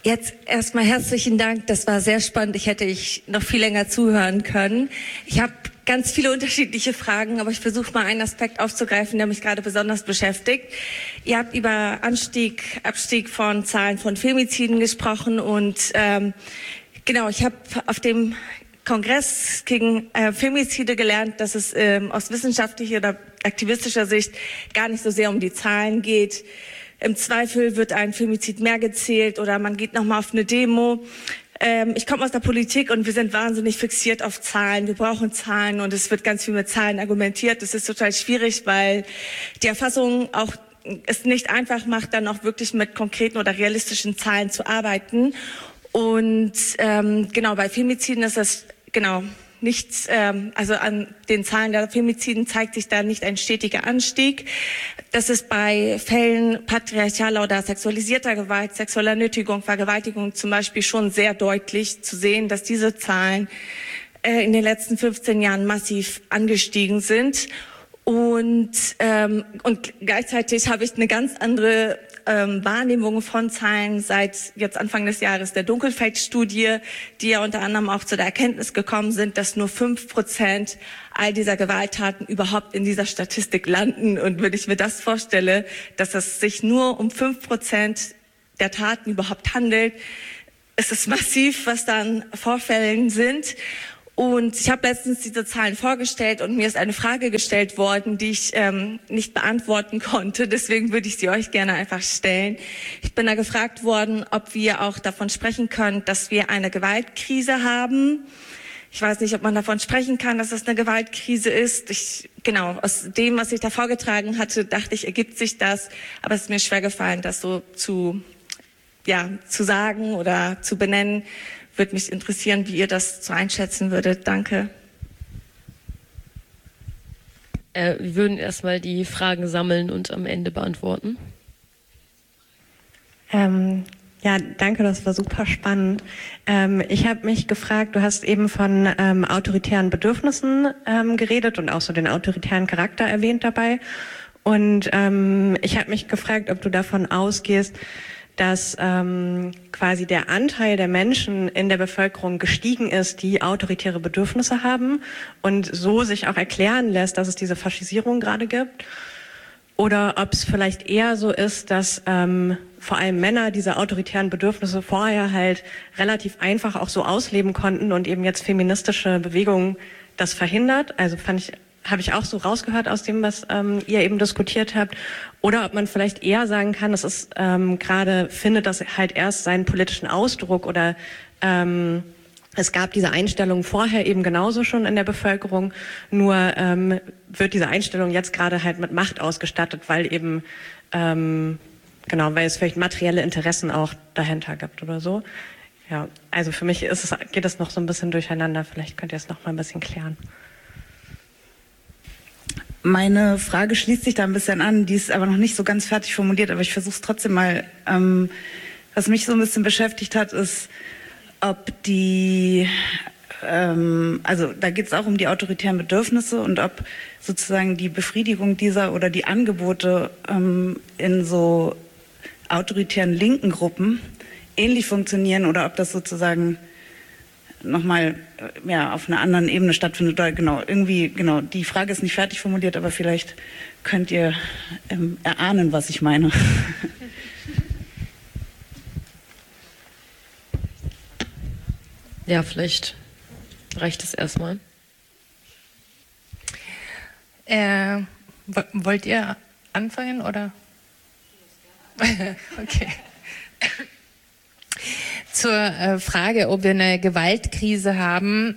Jetzt erstmal herzlichen Dank. Das war sehr spannend. Ich hätte noch viel länger zuhören können. Ich habe ganz viele unterschiedliche Fragen, aber ich versuche mal einen Aspekt aufzugreifen, der mich gerade besonders beschäftigt. Ihr habt über Abstieg von Zahlen von Femiziden gesprochen und genau, ich habe auf dem Kongress gegen Femizide gelernt, dass es aus wissenschaftlicher oder aktivistischer Sicht gar nicht so sehr um die Zahlen geht. Im Zweifel wird ein Femizid mehr gezählt oder man geht nochmal auf eine Demo. Ich komme aus der Politik und wir sind wahnsinnig fixiert auf Zahlen. Wir brauchen Zahlen und es wird ganz viel mit Zahlen argumentiert. Das ist total schwierig, weil die Erfassung auch es nicht einfach macht, dann auch wirklich mit konkreten oder realistischen Zahlen zu arbeiten. Und genau, bei Femiziden ist das genau nichts, also an den Zahlen der Femiziden zeigt sich da nicht ein stetiger Anstieg. Das ist bei Fällen patriarchaler oder sexualisierter Gewalt, sexueller Nötigung, Vergewaltigung zum Beispiel schon sehr deutlich zu sehen, dass diese Zahlen in den letzten 15 Jahren massiv angestiegen sind. Und gleichzeitig habe ich eine ganz andere Wahrnehmung von Zahlen seit jetzt Anfang des Jahres der Dunkelfeld-Studie, die ja unter anderem auch zu der Erkenntnis gekommen sind, dass nur 5% all dieser Gewalttaten überhaupt in dieser Statistik landen. Und wenn ich mir das vorstelle, dass es sich nur um 5% der Taten überhaupt handelt, ist es massiv, was da an Vorfällen sind. Und ich habe letztens diese Zahlen vorgestellt und mir ist eine Frage gestellt worden, die ich nicht beantworten konnte. Deswegen würde ich sie euch gerne einfach stellen. Ich bin da gefragt worden, ob wir auch davon sprechen können, dass wir eine Gewaltkrise haben. Ich weiß nicht, ob man davon sprechen kann, dass es eine Gewaltkrise ist. Genau, aus dem, was ich da vorgetragen hatte, dachte ich, ergibt sich das. Aber es ist mir schwer gefallen, das so zu sagen oder zu benennen. Würde mich interessieren, wie ihr das so einschätzen würdet. Danke. Wir würden erstmal die Fragen sammeln und am Ende beantworten. Ja, danke, das war super spannend. Ich habe mich gefragt, du hast eben von autoritären Bedürfnissen geredet und auch so den autoritären Charakter erwähnt dabei. Und ich habe mich gefragt, ob du davon ausgehst, dass quasi der Anteil der Menschen in der Bevölkerung gestiegen ist, die autoritäre Bedürfnisse haben und so sich auch erklären lässt, dass es diese Faschisierung gerade gibt. Oder ob es vielleicht eher so ist, dass vor allem Männer diese autoritären Bedürfnisse vorher halt relativ einfach auch so ausleben konnten und eben jetzt feministische Bewegungen das verhindert. Also habe ich auch so rausgehört aus dem, was ihr eben diskutiert habt. Oder ob man vielleicht eher sagen kann, es ist gerade, findet das halt erst seinen politischen Ausdruck oder es gab diese Einstellung vorher eben genauso schon in der Bevölkerung, nur wird diese Einstellung jetzt gerade halt mit Macht ausgestattet, weil eben, weil es vielleicht materielle Interessen auch dahinter gibt oder so. Ja, also für mich geht es noch so ein bisschen durcheinander, vielleicht könnt ihr es noch mal ein bisschen klären. Meine Frage schließt sich da ein bisschen an, die ist aber noch nicht so ganz fertig formuliert, aber ich versuche es trotzdem mal. Was mich so ein bisschen beschäftigt hat, ist, ob also da geht es auch um die autoritären Bedürfnisse und ob sozusagen die Befriedigung dieser oder die Angebote in so autoritären linken Gruppen ähnlich funktionieren oder ob das sozusagen nochmal auf einer anderen Ebene stattfindet. Oder die Frage ist nicht fertig formuliert, aber vielleicht könnt ihr erahnen, was ich meine. Ja, vielleicht reicht es erstmal. Wollt ihr anfangen oder? Okay. Zur Frage, ob wir eine Gewaltkrise haben.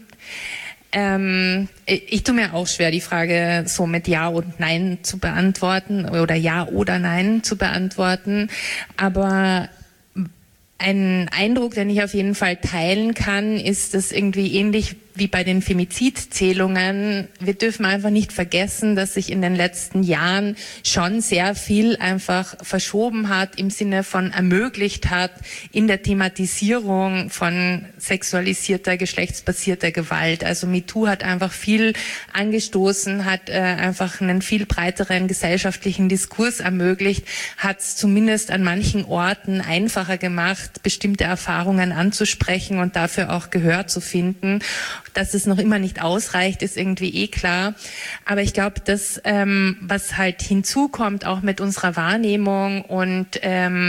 Ich tue mir auch schwer, die Frage so mit Ja und Nein zu beantworten oder Ja oder Nein zu beantworten. Aber ein Eindruck, den ich auf jeden Fall teilen kann, ist, dass irgendwie ähnlich wie bei den Femizidzählungen, wir dürfen einfach nicht vergessen, dass sich in den letzten Jahren schon sehr viel einfach verschoben hat, im Sinne von ermöglicht hat, in der Thematisierung von sexualisierter, geschlechtsbasierter Gewalt. Also MeToo hat einfach viel angestoßen, hat einfach einen viel breiteren gesellschaftlichen Diskurs ermöglicht, hat es zumindest an manchen Orten einfacher gemacht, bestimmte Erfahrungen anzusprechen und dafür auch Gehör zu finden. Dass es noch immer nicht ausreicht, ist irgendwie klar. Aber ich glaube, dass was halt hinzukommt, auch mit unserer Wahrnehmung und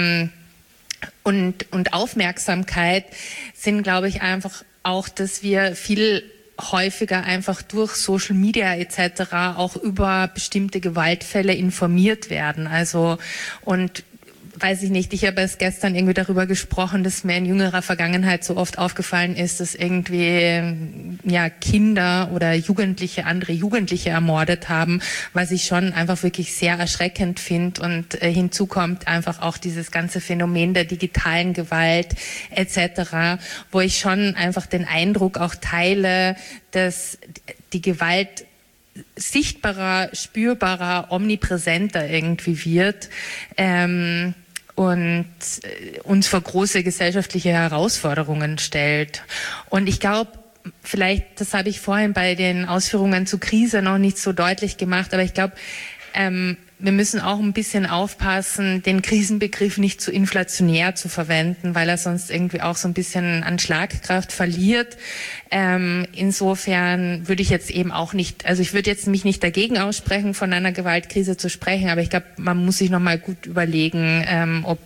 Aufmerksamkeit, sind, glaube ich, einfach auch, dass wir viel häufiger einfach durch Social Media etc. auch über bestimmte Gewaltfälle informiert werden. Also und weiß ich nicht, ich habe erst gestern irgendwie darüber gesprochen, dass mir in jüngerer Vergangenheit so oft aufgefallen ist, dass irgendwie Kinder oder andere Jugendliche ermordet haben, was ich schon einfach wirklich sehr erschreckend finde. Und hinzu kommt einfach auch dieses ganze Phänomen der digitalen Gewalt etc., wo ich schon einfach den Eindruck auch teile, dass die Gewalt sichtbarer, spürbarer, omnipräsenter irgendwie wird. Und uns vor große gesellschaftliche Herausforderungen stellt. Und ich glaube, vielleicht, das habe ich vorhin bei den Ausführungen zur Krise noch nicht so deutlich gemacht, aber ich glaube, wir müssen auch ein bisschen aufpassen, den Krisenbegriff nicht zu inflationär zu verwenden, weil er sonst irgendwie auch so ein bisschen an Schlagkraft verliert. Insofern würde ich jetzt eben auch nicht, also ich würde jetzt mich nicht dagegen aussprechen, von einer Gewaltkrise zu sprechen, aber ich glaube, man muss sich nochmal gut überlegen, ob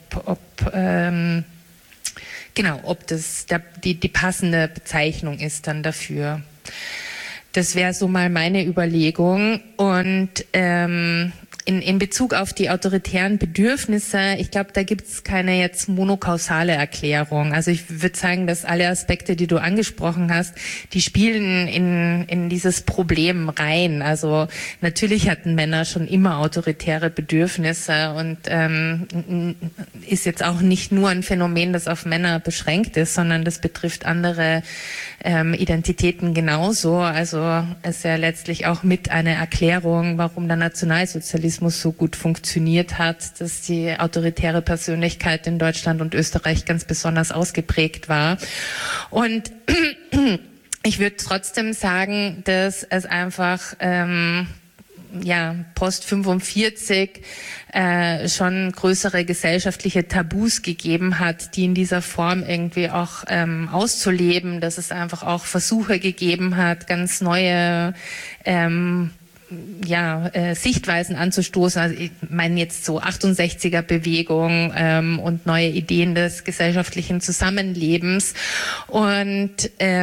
das die passende Bezeichnung ist dann dafür. Das wäre so mal meine Überlegung. Und in Bezug auf die autoritären Bedürfnisse, ich glaube, da gibt es keine jetzt monokausale Erklärung. Also ich würde sagen, dass alle Aspekte, die du angesprochen hast, die spielen in dieses Problem rein. Also natürlich hatten Männer schon immer autoritäre Bedürfnisse und ist jetzt auch nicht nur ein Phänomen, das auf Männer beschränkt ist, sondern das betrifft andere Identitäten genauso. Also es ist ja letztlich auch mit einer Erklärung, warum der Nationalsozialismus so gut funktioniert hat, dass die autoritäre Persönlichkeit in Deutschland und Österreich ganz besonders ausgeprägt war. Und ich würde trotzdem sagen, dass es einfach post 45 schon größere gesellschaftliche Tabus gegeben hat, die in dieser Form irgendwie auch auszuleben, dass es einfach auch Versuche gegeben hat, ganz neue Sichtweisen anzustoßen. Also ich meine jetzt so 68er-Bewegung und neue Ideen des gesellschaftlichen Zusammenlebens. Und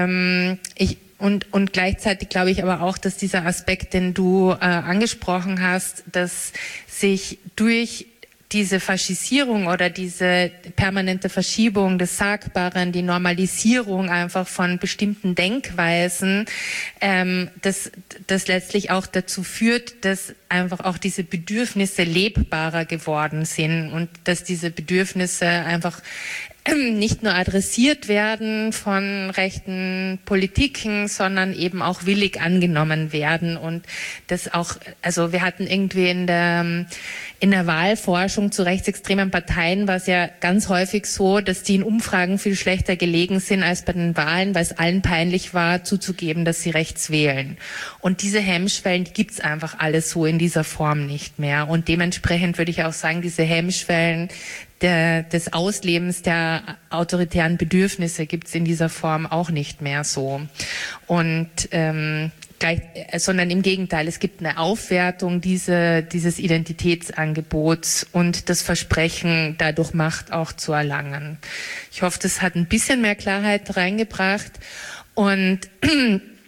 Und gleichzeitig glaube ich aber auch, dass dieser Aspekt, den du angesprochen hast, dass sich durch diese Faschisierung oder diese permanente Verschiebung des Sagbaren, die Normalisierung einfach von bestimmten Denkweisen, das letztlich auch dazu führt, dass einfach auch diese Bedürfnisse lebbarer geworden sind und dass diese Bedürfnisse einfach nicht nur adressiert werden von rechten Politiken, sondern eben auch willig angenommen werden. Und das auch, also wir hatten irgendwie in der Wahlforschung zu rechtsextremen Parteien war es ja ganz häufig so, dass die in Umfragen viel schlechter gelegen sind als bei den Wahlen, weil es allen peinlich war, zuzugeben, dass sie rechts wählen. Und diese Hemmschwellen, die gibt's einfach alles so in dieser Form nicht mehr. Und dementsprechend würde ich auch sagen, diese Hemmschwellen des Auslebens der autoritären Bedürfnisse gibt's in dieser Form auch nicht mehr so. Und sondern im Gegenteil, es gibt eine Aufwertung dieses Identitätsangebots und das Versprechen, dadurch Macht auch zu erlangen. Ich hoffe, das hat ein bisschen mehr Klarheit reingebracht. Und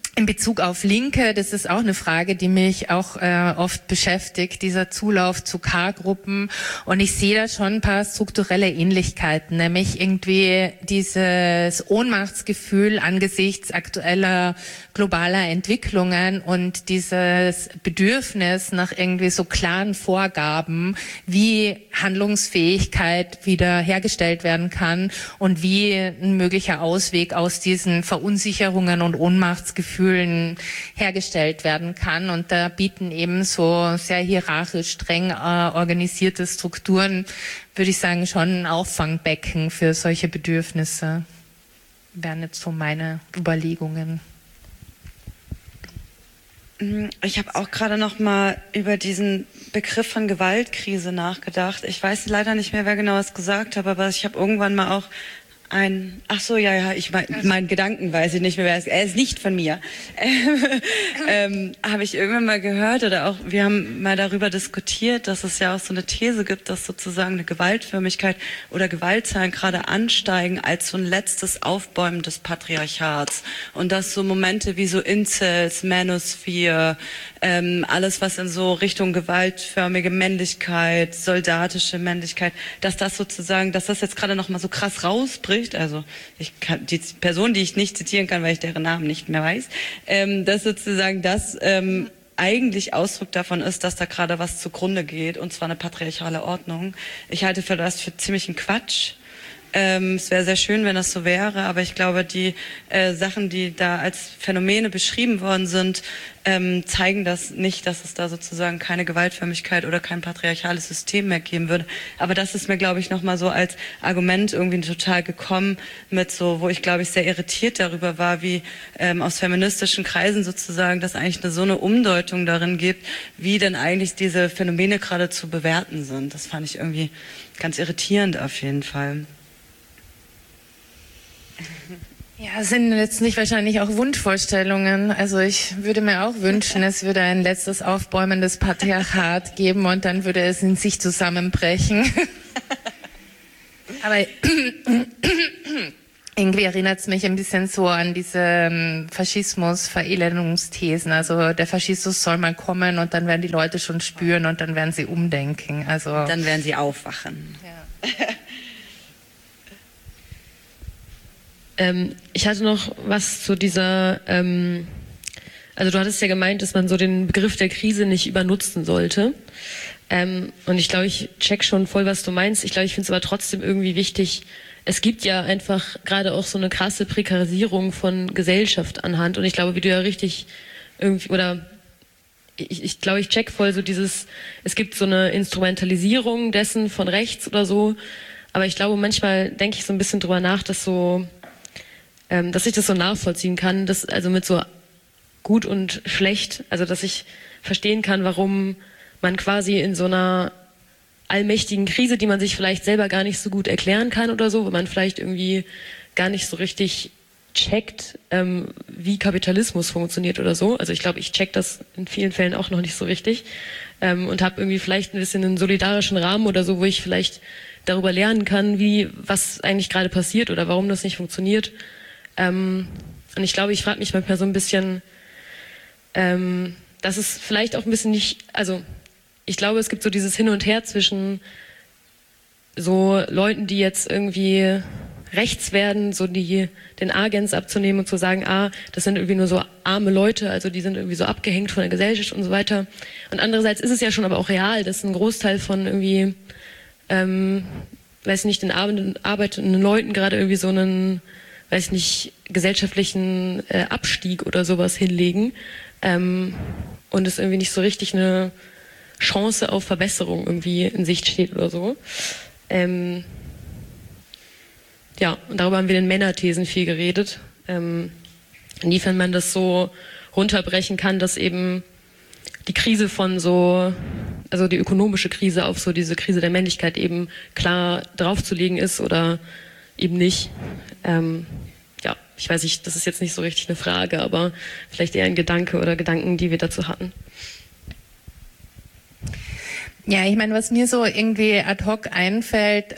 in Bezug auf Linke, das ist auch eine Frage, die mich auch oft beschäftigt, dieser Zulauf zu K-Gruppen. Und ich sehe da schon ein paar strukturelle Ähnlichkeiten, nämlich irgendwie dieses Ohnmachtsgefühl angesichts aktueller globaler Entwicklungen und dieses Bedürfnis nach irgendwie so klaren Vorgaben, wie Handlungsfähigkeit wieder hergestellt werden kann und wie ein möglicher Ausweg aus diesen Verunsicherungen und Ohnmachtsgefühlen hergestellt werden kann. Und da bieten eben so sehr hierarchisch, streng organisierte Strukturen, würde ich sagen, schon ein Auffangbecken für solche Bedürfnisse. Wären jetzt so meine Überlegungen. Ich habe auch gerade noch mal über diesen Begriff von Gewaltkrise nachgedacht. Ich weiß leider nicht mehr, wer genau es gesagt hat, aber ich habe irgendwann mal auch mein Gedanken weiß ich nicht mehr, er ist nicht von mir. Habe ich irgendwann mal gehört oder auch, wir haben mal darüber diskutiert, dass es ja auch so eine These gibt, dass sozusagen eine Gewaltförmigkeit oder Gewaltzahlen gerade ansteigen als so ein letztes Aufbäumen des Patriarchats und dass so Momente wie so Incels, Manosphere, alles was in so Richtung gewaltförmige Männlichkeit, soldatische Männlichkeit, dass das jetzt gerade noch mal so krass rausbricht. Also die Person, die ich nicht zitieren kann, weil ich deren Namen nicht mehr weiß, dass sozusagen das eigentlich Ausdruck davon ist, dass da gerade was zugrunde geht, und zwar eine patriarchale Ordnung. Ich halte das für ziemlichen Quatsch. Es wäre sehr schön, wenn das so wäre, aber ich glaube, die Sachen, die da als Phänomene beschrieben worden sind, zeigen das nicht, dass es da sozusagen keine Gewaltförmigkeit oder kein patriarchales System mehr geben würde. Aber das ist mir, glaube ich, nochmal so als Argument irgendwie total gekommen, mit so, wo ich, glaube ich, sehr irritiert darüber war, wie aus feministischen Kreisen sozusagen, dass eigentlich so eine Umdeutung darin gibt, wie denn eigentlich diese Phänomene gerade zu bewerten sind. Das fand ich irgendwie ganz irritierend auf jeden Fall. Ja, sind jetzt nicht wahrscheinlich auch Wunschvorstellungen. Also ich würde mir auch wünschen, es würde ein letztes aufbäumendes Patriarchat geben und dann würde es in sich zusammenbrechen. Aber irgendwie erinnert es mich ein bisschen so an diese Faschismus-Verelendungsthesen. Also der Faschismus soll mal kommen und dann werden die Leute schon spüren und dann werden sie umdenken. Also dann werden sie aufwachen. Ja. Ich hatte noch was zu dieser, also du hattest ja gemeint, dass man so den Begriff der Krise nicht übernutzen sollte. Und ich glaube, ich check schon voll, was du meinst. Ich glaube, ich finde es aber trotzdem irgendwie wichtig. Es gibt ja einfach gerade auch so eine krasse Prekarisierung von Gesellschaft anhand. Und ich glaube, wie du ja richtig irgendwie, oder ich glaube, ich check voll so dieses, es gibt so eine Instrumentalisierung dessen von rechts oder so. Aber ich glaube, manchmal denke ich so ein bisschen drüber nach, dass ich das so nachvollziehen kann, dass also mit so gut und schlecht, also dass ich verstehen kann, warum man quasi in so einer allmächtigen Krise, die man sich vielleicht selber gar nicht so gut erklären kann oder so, wo man vielleicht irgendwie gar nicht so richtig checkt, wie Kapitalismus funktioniert oder so. Also ich glaube, ich check das in vielen Fällen auch noch nicht so richtig und habe irgendwie vielleicht ein bisschen einen solidarischen Rahmen oder so, wo ich vielleicht darüber lernen kann, was eigentlich gerade passiert oder warum das nicht funktioniert. Und ich glaube, ich frage mich manchmal so ein bisschen, dass es vielleicht auch ein bisschen nicht, also ich glaube, es gibt so dieses Hin und Her zwischen so Leuten, die jetzt irgendwie rechts werden, so den Agens abzunehmen und zu sagen, das sind irgendwie nur so arme Leute, also die sind irgendwie so abgehängt von der Gesellschaft und so weiter. Und andererseits ist es ja schon aber auch real, dass ein Großteil von irgendwie, weiß nicht, den arbeitenden Leuten gerade irgendwie so einen, weiß nicht, gesellschaftlichen Abstieg oder sowas hinlegen und es irgendwie nicht so richtig eine Chance auf Verbesserung irgendwie in Sicht steht oder so. Ja, und darüber haben wir in den Männerthesen viel geredet. Inwiefern man das so runterbrechen kann, dass eben die Krise von so, also die ökonomische Krise auf so diese Krise der Männlichkeit eben klar draufzulegen ist oder eben nicht. Ja, ich weiß nicht, das ist jetzt nicht so richtig eine Frage, aber vielleicht eher ein Gedanke oder Gedanken, die wir dazu hatten. Ja, ich meine, was mir so irgendwie ad hoc einfällt,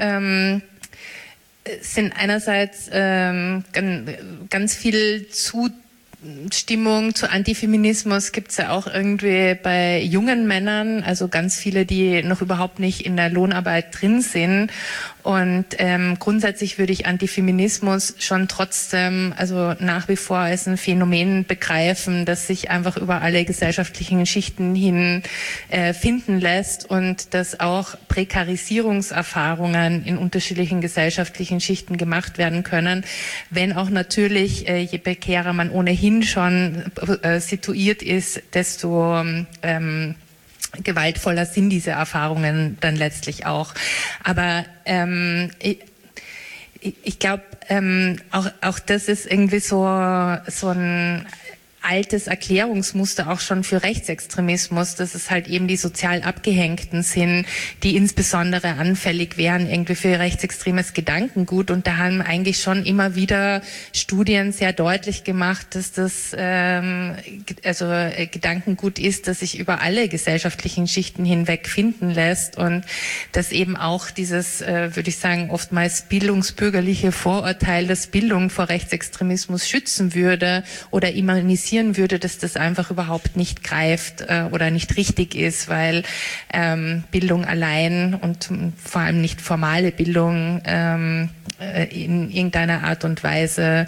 sind einerseits ganz viel zu Stimmung zu Antifeminismus gibt's ja auch irgendwie bei jungen Männern, also ganz viele, die noch überhaupt nicht in der Lohnarbeit drin sind. Und grundsätzlich würde ich Antifeminismus schon trotzdem, also nach wie vor als ein Phänomen begreifen, das sich einfach über alle gesellschaftlichen Schichten hin finden lässt und dass auch Prekarisierungserfahrungen in unterschiedlichen gesellschaftlichen Schichten gemacht werden können, wenn auch natürlich, je prekärer man ohnehin schon situiert ist, desto gewaltvoller sind diese Erfahrungen dann letztlich auch. Aber ich glaube, auch das ist irgendwie so ein altes Erklärungsmuster auch schon für Rechtsextremismus, dass es halt eben die sozial Abgehängten sind, die insbesondere anfällig wären irgendwie für rechtsextremes Gedankengut. Und da haben eigentlich schon immer wieder Studien sehr deutlich gemacht, dass das Gedankengut ist, das sich über alle gesellschaftlichen Schichten hinweg finden lässt und dass eben auch dieses, würde ich sagen, oftmals bildungsbürgerliche Vorurteil, das Bildung vor Rechtsextremismus schützen würde oder immunisieren würde, dass das einfach überhaupt nicht greift oder nicht richtig ist, weil Bildung allein und vor allem nicht formale Bildung in irgendeiner Art und Weise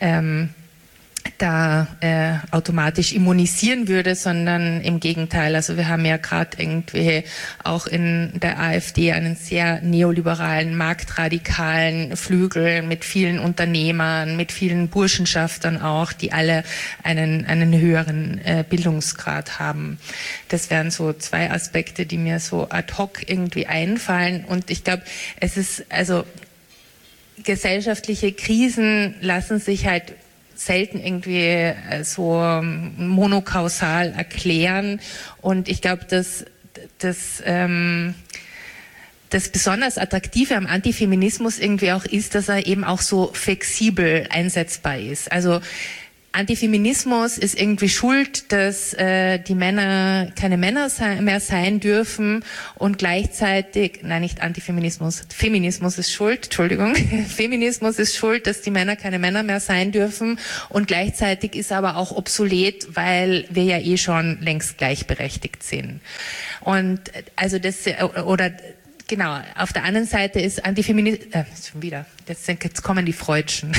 da automatisch immunisieren würde, sondern im Gegenteil. Also wir haben ja gerade irgendwie auch in der AfD einen sehr neoliberalen, marktradikalen Flügel mit vielen Unternehmern, mit vielen Burschenschaftern auch, die alle einen höheren Bildungsgrad haben. Das wären so zwei Aspekte, die mir so ad hoc irgendwie einfallen. Und ich glaube, es ist also gesellschaftliche Krisen lassen sich halt selten irgendwie so monokausal erklären. Und ich glaube, dass das besonders Attraktive am Antifeminismus irgendwie auch ist, dass er eben auch so flexibel einsetzbar ist. Also Antifeminismus ist irgendwie schuld, dass die Männer keine Männer mehr sein dürfen und gleichzeitig, nein, nicht Antifeminismus, Feminismus ist schuld, Entschuldigung, Feminismus ist schuld, dass die Männer keine Männer mehr sein dürfen und gleichzeitig ist aber auch obsolet, weil wir ja eh schon längst gleichberechtigt sind. Und also das, oder genau, auf der anderen Seite ist Antifeminismus, schon wieder, jetzt kommen die Freudschen.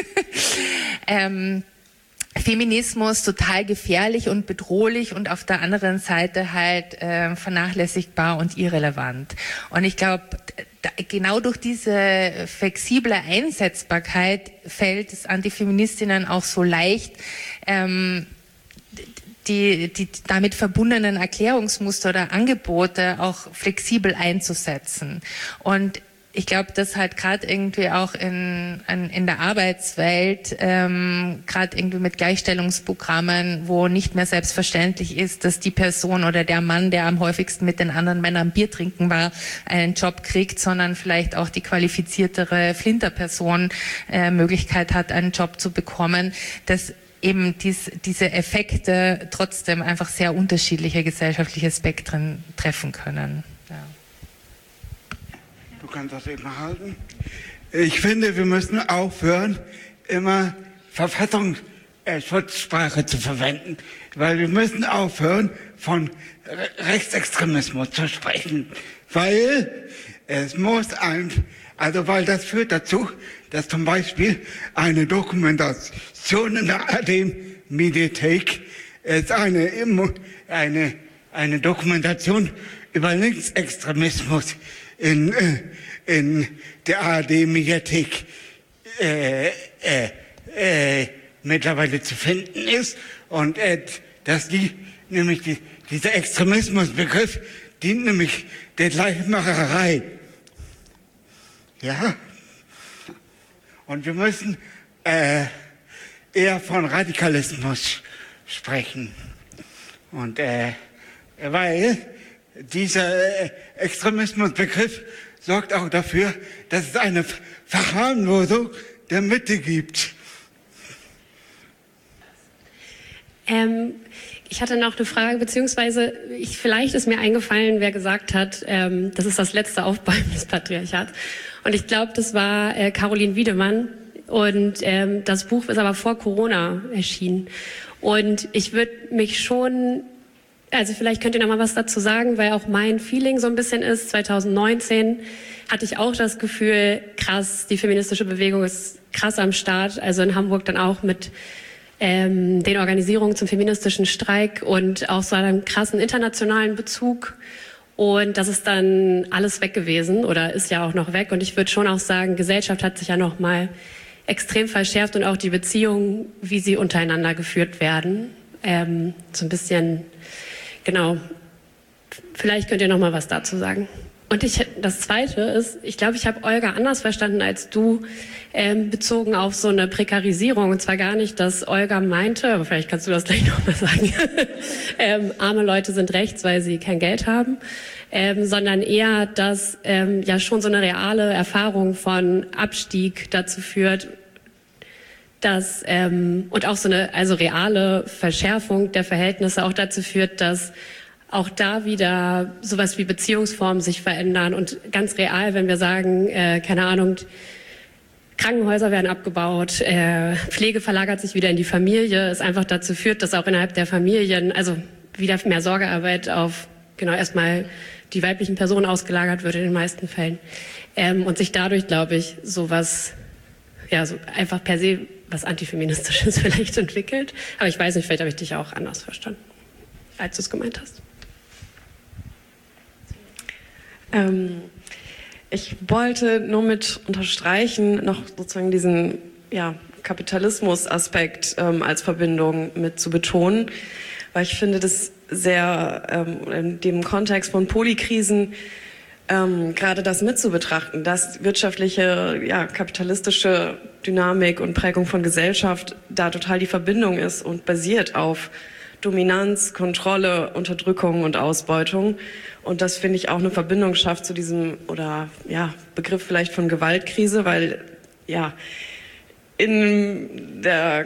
Feminismus total gefährlich und bedrohlich und auf der anderen Seite halt vernachlässigbar und irrelevant. Und ich glaube, genau durch diese flexible Einsetzbarkeit fällt es Antifeministinnen auch so leicht, die damit verbundenen Erklärungsmuster oder Angebote auch flexibel einzusetzen. Und ich glaube, dass halt gerade irgendwie auch in der Arbeitswelt, gerade irgendwie mit Gleichstellungsprogrammen, wo nicht mehr selbstverständlich ist, dass die Person oder der Mann, der am häufigsten mit den anderen Männern Bier trinken war, einen Job kriegt, sondern vielleicht auch die qualifiziertere Flinterperson Möglichkeit hat, einen Job zu bekommen, dass eben diese Effekte trotzdem einfach sehr unterschiedliche gesellschaftliche Spektren treffen können. Ja. Du kannst das eben halten. Ich finde, wir müssen aufhören, immer Verfassungsschutzsprache zu verwenden, weil wir müssen aufhören, von Rechtsextremismus zu sprechen, weil es muss weil das führt dazu, dass zum Beispiel eine Dokumentation in der ARD-Mediathek ist eine Dokumentation über Linksextremismus in der ARD-Mediathek mittlerweile zu finden ist und dass dieser Extremismusbegriff dient nämlich der Gleichmacherei. Ja, und wir müssen eher von Radikalismus sprechen. Und weil dieser Extremismusbegriff sorgt auch dafür, dass es eine Verharmlosung der Mitte gibt. Ich hatte noch eine Frage, beziehungsweise vielleicht ist mir eingefallen, wer gesagt hat, das ist das letzte Aufbäumen des Patriarchats. Und ich glaube, das war Caroline Wiedemann. Und das Buch ist aber vor Corona erschienen. Und ich würde mich schon, also vielleicht könnt ihr noch mal was dazu sagen, weil auch mein Feeling so ein bisschen ist, 2019 hatte ich auch das Gefühl, krass, die feministische Bewegung ist krass am Start. Also in Hamburg dann auch mit den Organisierungen zum feministischen Streik und auch so einem krassen internationalen Bezug. Und das ist dann alles weg gewesen oder ist ja auch noch weg. Und ich würde schon auch sagen, Gesellschaft hat sich ja noch mal extrem verschärft und auch die Beziehungen, wie sie untereinander geführt werden. So ein bisschen, genau, vielleicht könnt ihr noch mal was dazu sagen. Und das Zweite ist, ich glaube, ich habe Olga anders verstanden als du, bezogen auf so eine Prekarisierung. Und zwar gar nicht, dass Olga meinte, aber vielleicht kannst du das gleich noch mal sagen, arme Leute sind rechts, weil sie kein Geld haben, sondern eher, dass ja schon so eine reale Erfahrung von Abstieg dazu führt, dass und auch so eine reale Verschärfung der Verhältnisse auch dazu führt, dass auch da wieder sowas wie Beziehungsformen sich verändern und ganz real, wenn wir sagen, keine Ahnung, Krankenhäuser werden abgebaut, Pflege verlagert sich wieder in die Familie, es einfach dazu führt, dass auch innerhalb der Familien, also wieder mehr Sorgearbeit auf genau erstmal die weiblichen Personen ausgelagert wird in den meisten Fällen und sich dadurch, glaube ich, sowas, ja, so einfach per se was Antifeministisches vielleicht entwickelt. Aber ich weiß nicht, vielleicht habe ich dich auch anders verstanden, als du es gemeint hast. Ich wollte nur mit unterstreichen, noch sozusagen diesen Kapitalismus-Aspekt als Verbindung mit zu betonen, weil ich finde, das sehr in dem Kontext von Polykrisen gerade das mit zu betrachten, dass wirtschaftliche, kapitalistische Dynamik und Prägung von Gesellschaft da total die Verbindung ist und basiert auf Dominanz, Kontrolle, Unterdrückung und Ausbeutung. Und das, finde ich, auch eine Verbindung schafft zu diesem Begriff vielleicht von Gewaltkrise, weil im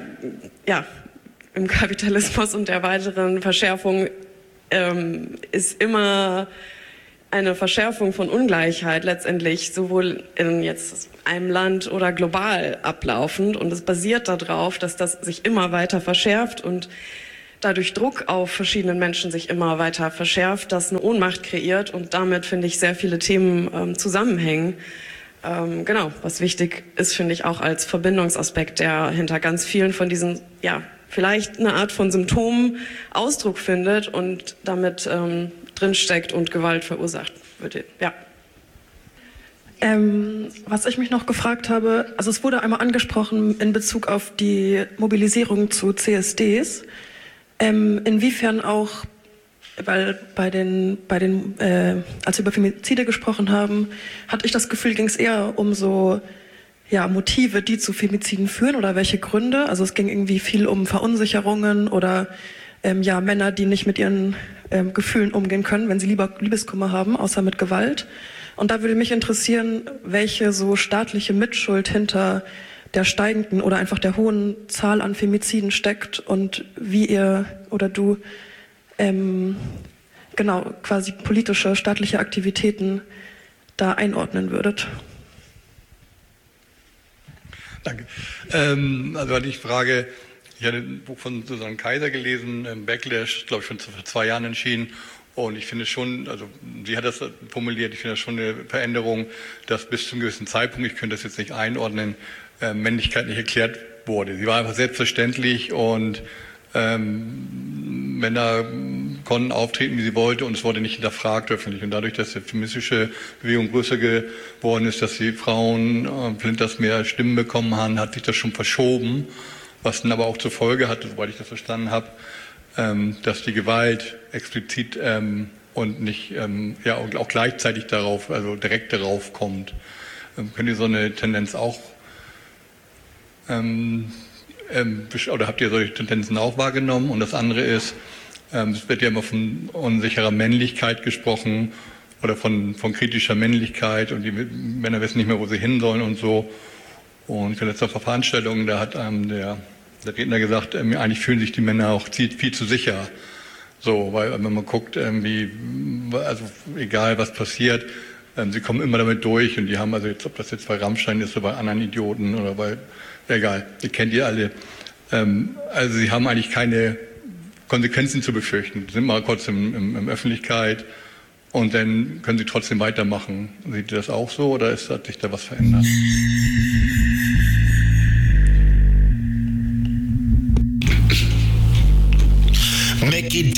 Kapitalismus und der weiteren Verschärfung ist immer eine Verschärfung von Ungleichheit letztendlich sowohl in jetzt einem Land oder global ablaufend. Und es basiert darauf, dass das sich immer weiter verschärft und dadurch Druck auf verschiedenen Menschen sich immer weiter verschärft, das eine Ohnmacht kreiert und damit, finde ich, sehr viele Themen zusammenhängen. Was wichtig ist, finde ich, auch als Verbindungsaspekt, der hinter ganz vielen von diesen, vielleicht eine Art von Symptomen Ausdruck findet und damit drinsteckt und Gewalt verursacht wird. Ja. Was ich mich noch gefragt habe, also es wurde einmal angesprochen in Bezug auf die Mobilisierung zu CSDs, inwiefern auch, weil als wir über Femizide gesprochen haben, hatte ich das Gefühl, ging es eher um so Motive, die zu Femiziden führen oder welche Gründe. Also es ging irgendwie viel um Verunsicherungen oder Männer, die nicht mit ihren Gefühlen umgehen können, wenn sie lieber Liebeskummer haben, außer mit Gewalt. Und da würde mich interessieren, welche so staatliche Mitschuld hinter der steigenden oder einfach der hohen Zahl an Femiziden steckt und wie ihr oder du quasi politische, staatliche Aktivitäten da einordnen würdet. Danke. Also die Frage, ich hatte ein Buch von Susanne Kaiser gelesen, Backlash, glaube ich, schon vor 2 Jahren erschienen. Und ich finde schon, also sie hat das formuliert, ich finde das schon eine Veränderung, dass bis zu einem gewissen Zeitpunkt, ich könnte das jetzt nicht einordnen, Männlichkeit nicht erklärt wurde. Sie war einfach selbstverständlich und Männer konnten auftreten, wie sie wollten und es wurde nicht hinterfragt öffentlich. Und dadurch, dass die feministische Bewegung größer geworden ist, dass die Frauen das mehr Stimmen bekommen haben, hat sich das schon verschoben, was dann aber auch zur Folge hatte, soweit ich das verstanden habe, dass die Gewalt explizit und nicht auch gleichzeitig darauf, also direkt darauf kommt. Könnt ihr so eine Tendenz auch oder habt ihr solche Tendenzen auch wahrgenommen? Und das andere ist, es wird ja immer von unsicherer Männlichkeit gesprochen oder von kritischer Männlichkeit und die Männer wissen nicht mehr, wo sie hin sollen und so. Und für letzte Veranstaltung, da hat der Redner gesagt, eigentlich fühlen sich die Männer auch viel zu sicher. So, weil wenn man guckt, also egal was passiert, Sie kommen immer damit durch und die haben also jetzt, ob das jetzt bei Rammstein ist oder bei anderen Idioten oder bei, egal, die kennt ihr alle. Also sie haben eigentlich keine Konsequenzen zu befürchten. Sie sind mal kurz in Öffentlichkeit und dann können sie trotzdem weitermachen. Seht ihr das auch so oder hat sich da was verändert? Make it